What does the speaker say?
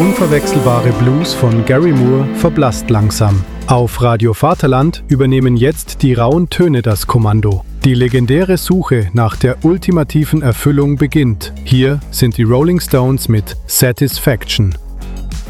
unverwechselbare Blues von Gary Moore verblasst langsam. Auf Radio Vaterland übernehmen jetzt die rauen Töne das Kommando. Die legendäre Suche nach der ultimativen Erfüllung beginnt. Hier sind die Rolling Stones mit Satisfaction.